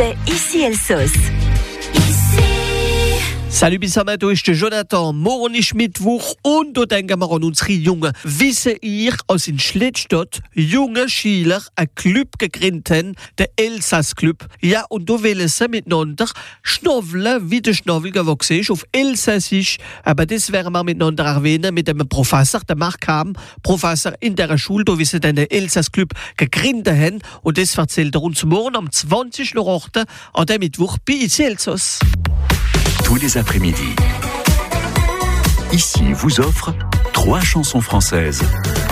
C'est ici Elsos. Salut Bisamato, ich bin Jonathan. Morgen ist Mittwoch und da denken wir an unsere Jungen. Wissen ihr, aus in Schlittstadt junge Schüler ein Club gegründet haben, der Elsass Club. Ja, und da wollen sie miteinander schnaufeln, wie der Schnabel gewachsen ist, auf Elsassisch. Aber das werden wir miteinander erwähnen mit dem Professor, der Mark Ham, Professor in der Schule, da wie sie den Elsass Club gegründet haben. Und das erzählt er uns morgen am 20. Uhr an dem Mittwoch bei ici Elsass. Tous les après-midi. Ici vous offre 3 chansons françaises.